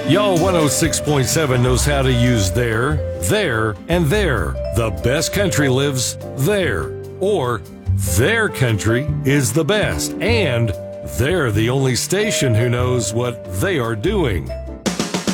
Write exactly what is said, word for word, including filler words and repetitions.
Y'all one oh six point seven knows how to use there, there, and there. The best country lives there. Or their country is the best. And they're the only station who knows what they are doing.